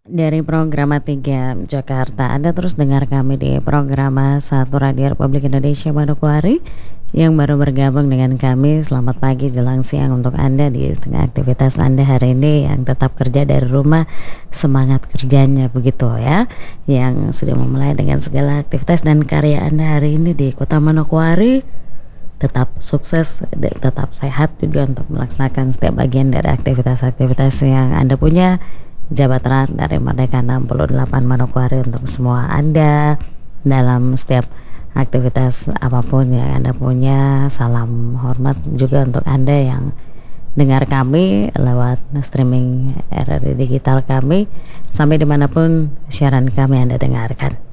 dari Programa 3 Jakarta. Anda terus dengar kami di Programa 1 Radio Republik Indonesia Manokwari. Yang baru bergabung dengan kami, selamat pagi jelang siang untuk Anda di tengah aktivitas Anda hari ini yang tetap kerja dari rumah. Semangat kerjanya begitu ya, yang sudah memulai dengan segala aktivitas dan karya Anda hari ini di Kota Manokwari. Tetap sukses dan tetap sehat juga untuk melaksanakan setiap bagian dari aktivitas-aktivitas yang Anda punya. Jabat erat dari Merdeka 68 Manokwari untuk semua Anda dalam setiap aktivitas apapun yang Anda punya. Salam hormat juga untuk Anda yang dengar kami lewat streaming RRI digital kami sampai dimanapun siaran kami Anda dengarkan.